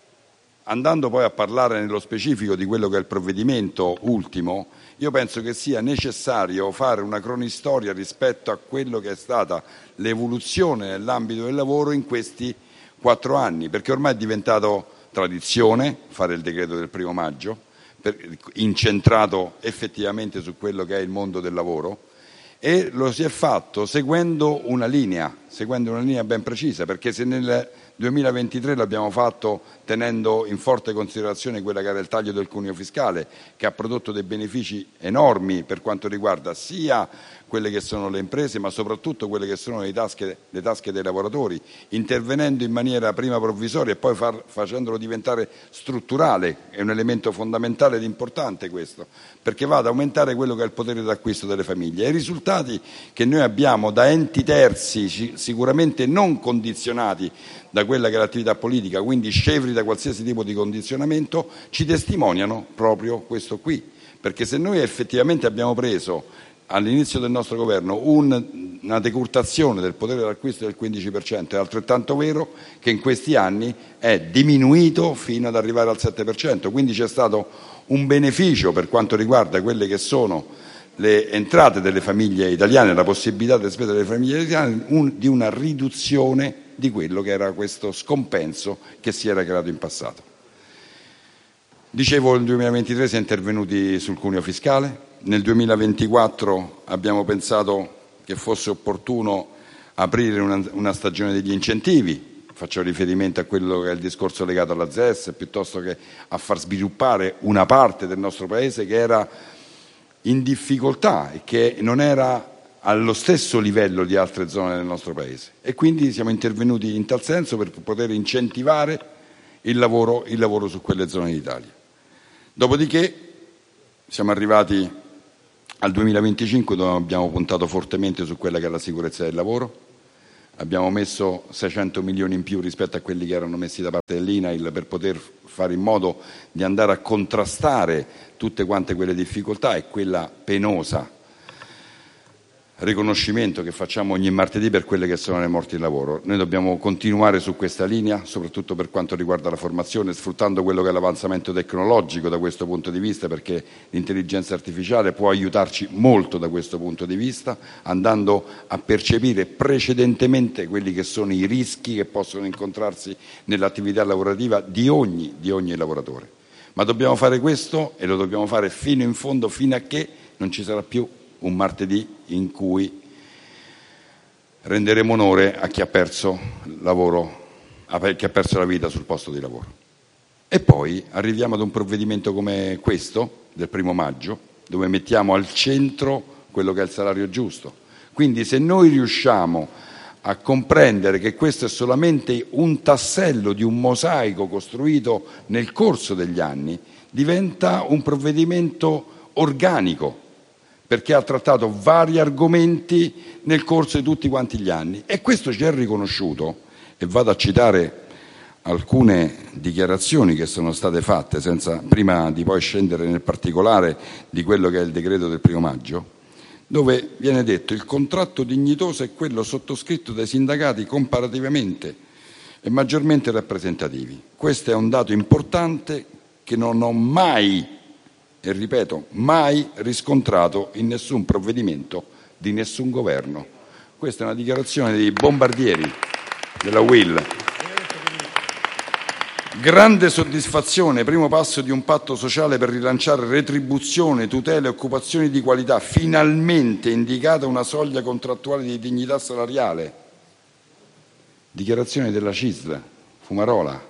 andando poi a parlare nello specifico di quello che è il provvedimento ultimo, io penso che sia necessario fare una cronistoria rispetto a quello che è stata l'evoluzione nell'ambito del lavoro in questi quattro anni, perché ormai è diventato tradizione fare il decreto del primo maggio, per, incentrato effettivamente su quello che è il mondo del lavoro, e lo si è fatto seguendo una linea, seguendo una linea ben precisa, perché se nel duemilaventitré l'abbiamo fatto tenendo in forte considerazione quella che era il taglio del cuneo fiscale, che ha prodotto dei benefici enormi per quanto riguarda sia quelle che sono le imprese, ma soprattutto quelle che sono le tasche, le tasche dei lavoratori, intervenendo in maniera prima provvisoria e poi far, facendolo diventare strutturale. È un elemento fondamentale ed importante questo, perché va ad aumentare quello che è il potere d'acquisto delle famiglie. E i risultati che noi abbiamo da enti terzi, sicuramente non condizionati da quella che è l'attività politica, quindi scevri da qualsiasi tipo di condizionamento, ci testimoniano proprio questo qui. Perché se noi effettivamente abbiamo preso all'inizio del nostro governo un, una decurtazione del potere d'acquisto del quindici per cento, è altrettanto vero che in questi anni è diminuito fino ad arrivare al sette per cento, quindi c'è stato un beneficio per quanto riguarda quelle che sono le entrate delle famiglie italiane, la possibilità di spesa delle famiglie italiane, un, di una riduzione di quello che era questo scompenso che si era creato in passato. Dicevo, nel duemilaventitré si è intervenuti sul cuneo fiscale. Nel duemilaventiquattro abbiamo pensato che fosse opportuno aprire una, una stagione degli incentivi, faccio riferimento a quello che è il discorso legato alla Z E S, piuttosto che a far sviluppare una parte del nostro Paese che era in difficoltà e che non era allo stesso livello di altre zone del nostro Paese. E quindi siamo intervenuti in tal senso per poter incentivare il lavoro, il lavoro su quelle zone d'Italia. Dopodiché siamo arrivati al duemilaventicinque, dove abbiamo puntato fortemente su quella che è la sicurezza del lavoro. Abbiamo messo seicento milioni in più rispetto a quelli che erano messi da parte dell'I N A I L per poter fare in modo di andare a contrastare tutte quante quelle difficoltà e quella penosa riconoscimento che facciamo ogni martedì per quelle che sono le morti di lavoro. Noi dobbiamo continuare su questa linea, soprattutto per quanto riguarda la formazione, sfruttando quello che è l'avanzamento tecnologico da questo punto di vista, perché l'intelligenza artificiale può aiutarci molto da questo punto di vista, andando a percepire precedentemente quelli che sono i rischi che possono incontrarsi nell'attività lavorativa di ogni, di ogni lavoratore. Ma dobbiamo fare questo e lo dobbiamo fare fino in fondo, fino a che non ci sarà più un martedì in cui renderemo onore a chi ha perso lavoro, a chi ha perso la vita sul posto di lavoro. E poi arriviamo ad un provvedimento come questo, del primo maggio, dove mettiamo al centro quello che è il salario giusto. Quindi se noi riusciamo a comprendere che questo è solamente un tassello di un mosaico costruito nel corso degli anni, diventa un provvedimento organico, perché ha trattato vari argomenti nel corso di tutti quanti gli anni, e questo ci è riconosciuto. E vado a citare alcune dichiarazioni che sono state fatte, senza, prima di poi scendere nel particolare di quello che è il decreto del primo maggio, dove viene detto: il contratto dignitoso è quello sottoscritto dai sindacati comparativamente e maggiormente rappresentativi. Questo è un dato importante che non ho mai, e ripeto, mai riscontrato in nessun provvedimento di nessun governo. Questa è una dichiarazione dei bombardieri della U I L. Grande soddisfazione, primo passo di un patto sociale per rilanciare retribuzione, tutela e occupazioni di qualità. Finalmente indicata una soglia contrattuale di dignità salariale. Dichiarazione della C I S L, Fumarola.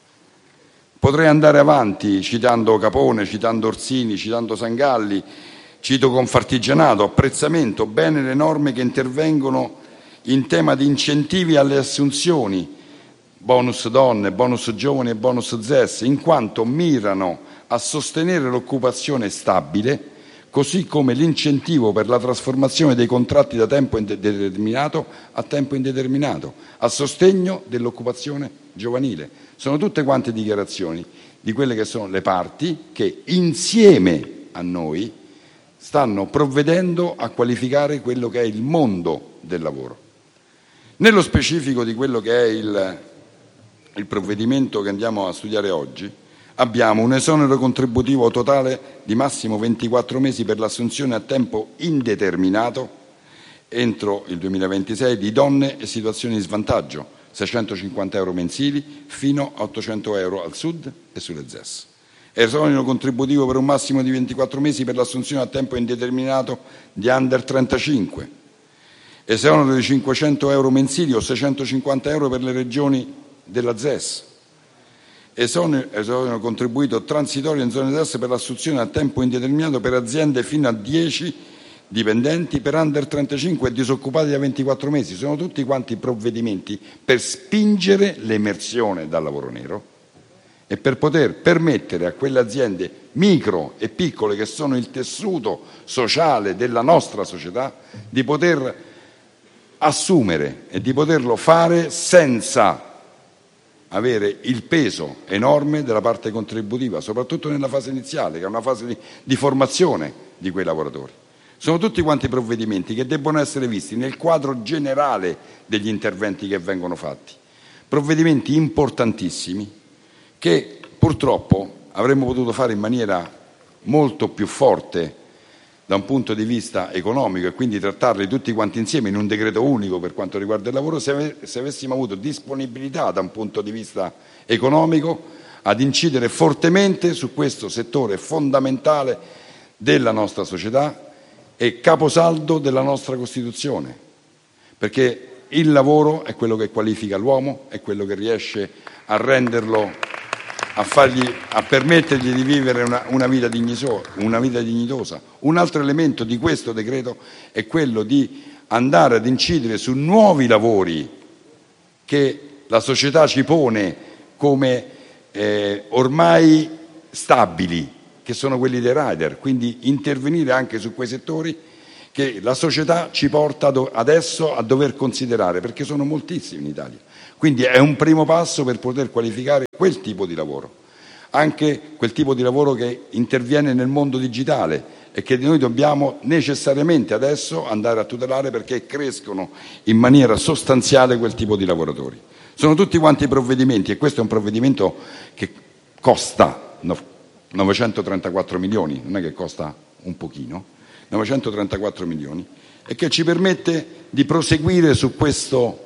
Potrei andare avanti citando Capone, citando Orsini, citando Sangalli, cito Confartigianato, apprezzamento, bene le norme che intervengono in tema di incentivi alle assunzioni, bonus donne, bonus giovani e bonus Z E S, in quanto mirano a sostenere l'occupazione stabile, così come l'incentivo per la trasformazione dei contratti da tempo indeterminato a tempo indeterminato, a sostegno dell'occupazione giovanile. Sono tutte quante dichiarazioni di quelle che sono le parti che insieme a noi stanno provvedendo a qualificare quello che è il mondo del lavoro. Nello specifico di quello che è il, il provvedimento che andiamo a studiare oggi, abbiamo un esonero contributivo totale di massimo ventiquattro mesi per l'assunzione a tempo indeterminato entro il duemilaventisei di donne e situazioni di svantaggio, seicentocinquanta euro mensili fino a ottocento euro al sud e sulle Z E S. Esonero contributivo per un massimo di ventiquattro mesi per l'assunzione a tempo indeterminato di under trentacinque. Esonero di cinquecento euro mensili o seicentocinquanta euro per le regioni della Z E S. Esonero contribuito transitorio in zone Z E S per l'assunzione a tempo indeterminato per aziende fino a dieci dipendenti, per under trentacinque e disoccupati da ventiquattro mesi. Sono tutti quanti provvedimenti per spingere l'emersione dal lavoro nero e per poter permettere a quelle aziende micro e piccole, che sono il tessuto sociale della nostra società, di poter assumere e di poterlo fare senza avere il peso enorme della parte contributiva, soprattutto nella fase iniziale, che è una fase di, di formazione di quei lavoratori. Sono tutti quanti provvedimenti che debbono essere visti nel quadro generale degli interventi che vengono fatti. Provvedimenti importantissimi che purtroppo avremmo potuto fare in maniera molto più forte da un punto di vista economico, e quindi trattarli tutti quanti insieme in un decreto unico per quanto riguarda il lavoro, se, ave- se avessimo avuto disponibilità da un punto di vista economico ad incidere fortemente su questo settore fondamentale della nostra società e caposaldo della nostra Costituzione, perché il lavoro è quello che qualifica l'uomo, è quello che riesce a renderlo, a, fargli, a permettergli di vivere una, una, vita digniso, una vita dignitosa. Un altro elemento di questo decreto è quello di andare ad incidere su nuovi lavori che la società ci pone come eh, ormai stabili, che sono quelli dei rider, quindi intervenire anche su quei settori che la società ci porta adesso a dover considerare, perché sono moltissimi in Italia. Quindi è un primo passo per poter qualificare quel tipo di lavoro, anche quel tipo di lavoro che interviene nel mondo digitale e che noi dobbiamo necessariamente adesso andare a tutelare, perché crescono in maniera sostanziale quel tipo di lavoratori. Sono tutti quanti provvedimenti, e questo è un provvedimento che costa novecentotrentaquattro milioni, non è che costa un pochino, novecentotrentaquattro milioni, e che ci permette di proseguire su questo,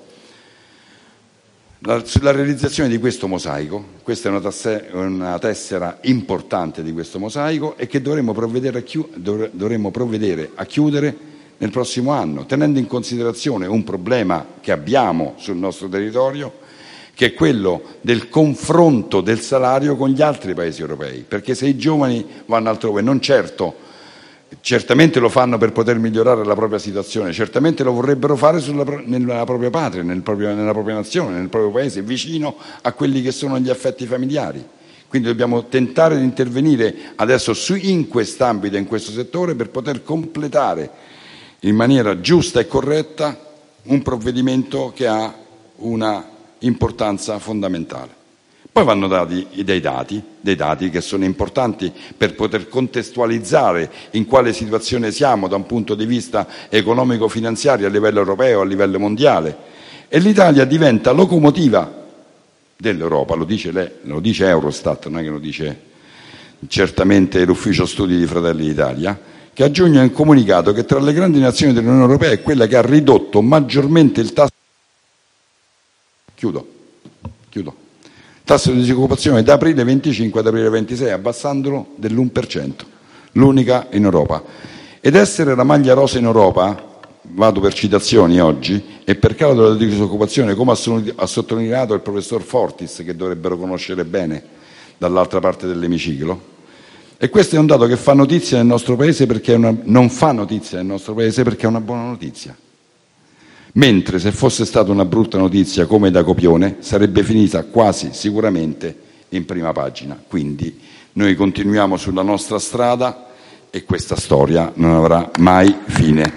la, sulla realizzazione di questo mosaico. Questa è una, tasse, una tessera importante di questo mosaico e che dovremo provvedere, a chiu, dovre, dovremo provvedere a chiudere nel prossimo anno, tenendo in considerazione un problema che abbiamo sul nostro territorio, che è quello del confronto del salario con gli altri paesi europei, perché se i giovani vanno altrove, non certo, certamente lo fanno per poter migliorare la propria situazione, certamente lo vorrebbero fare sulla, nella propria patria, nel proprio, nella propria nazione, nel proprio paese, vicino a quelli che sono gli affetti familiari. Quindi dobbiamo tentare di intervenire adesso su, in quest'ambito, in questo settore, per poter completare in maniera giusta e corretta un provvedimento che ha una importanza fondamentale. Poi vanno dati dei dati, dei dati che sono importanti per poter contestualizzare in quale situazione siamo da un punto di vista economico-finanziario a livello europeo, a livello mondiale. E l'Italia diventa locomotiva dell'Europa, lo dice lei, lo dice Eurostat, non è che lo dice certamente l'Ufficio Studi di Fratelli d'Italia, che a giugno ha comunicato che tra le grandi nazioni dell'Unione Europea è quella che ha ridotto maggiormente il tasso Chiudo, chiudo. Tasso di disoccupazione da aprile venticinque ad aprile ventisei, abbassandolo dell'uno per cento, l'unica in Europa. Ed essere la maglia rosa in Europa, vado per citazioni oggi, e per calo della disoccupazione, come ha sottolineato il professor Fortis, che dovrebbero conoscere bene dall'altra parte dell'emiciclo, e questo è un dato che fa notizia nel nostro Paese, perché è una, non fa notizia nel nostro Paese perché è una buona notizia. Mentre se fosse stata una brutta notizia come da copione sarebbe finita quasi sicuramente in prima pagina. Quindi noi continuiamo sulla nostra strada e questa storia non avrà mai fine.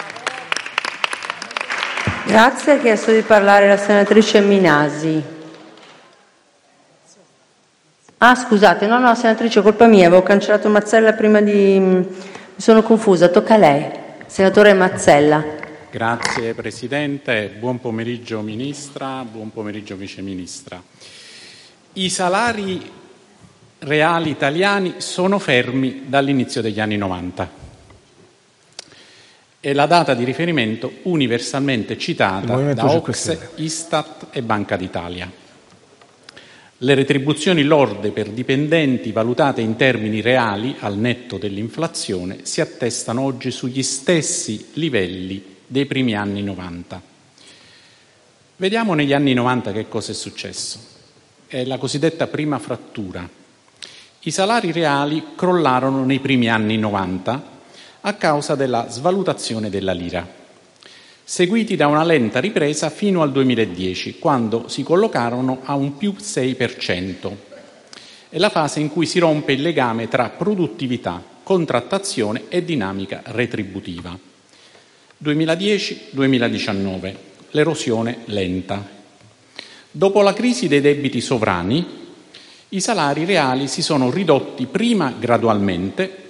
Grazie. Ha chiesto di parlare la senatrice Minasi. Ah, scusate, no, no, senatrice, colpa mia, avevo cancellato Mazzella prima di... mi sono confusa, tocca a lei. Senatore Mazzella. Grazie Presidente, buon pomeriggio Ministra, buon pomeriggio Vice Ministra. I salari reali italiani sono fermi dall'inizio degli anni novanta. È la data di riferimento universalmente citata da O C S E, Istat e Banca d'Italia. Le retribuzioni lorde per dipendenti valutate in termini reali al netto dell'inflazione si attestano oggi sugli stessi livelli dei primi anni novanta. Vediamo negli anni novanta che cosa è successo. È la cosiddetta prima frattura. I salari reali crollarono nei primi anni novanta a causa della svalutazione della lira, seguiti da una lenta ripresa fino al duemiladieci, quando si collocarono a un più sei per cento. È la fase in cui si rompe il legame tra produttività, contrattazione e dinamica retributiva. duemiladieci duemiladiciannove, l'erosione lenta. Dopo la crisi dei debiti sovrani, i salari reali si sono ridotti prima gradualmente